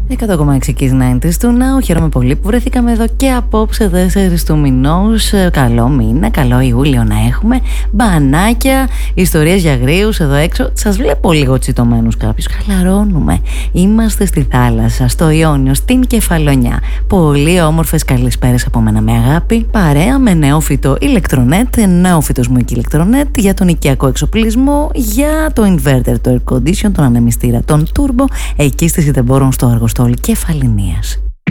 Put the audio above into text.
100,6 Kiss 90s του Now. Χαίρομαι πολύ που βρεθήκαμε εδώ και απόψε 4 του μηνός. Καλό μήνα, καλό Ιούλιο να έχουμε. Μπανάκια, ιστορίες για γρίους εδώ έξω. Σας βλέπω λίγο τσιτωμένους κάποιους. Χαλαρώνουμε. Είμαστε στη θάλασσα, στο Ιόνιο, στην Κεφαλονιά. Πολύ όμορφες καλησπέρες από μένα με αγάπη. Παρέα με νεόφυτο ηλεκτρονέτ, νεόφυτος μου ηλεκτρονέτ για τον οικιακό εξοπλισμό, για το inverter, το air condition, τον ανεμιστήρα, τον turbo, εκεί στη Σιτεμπόρων στο Αργοστόλι Κεφαληνίας.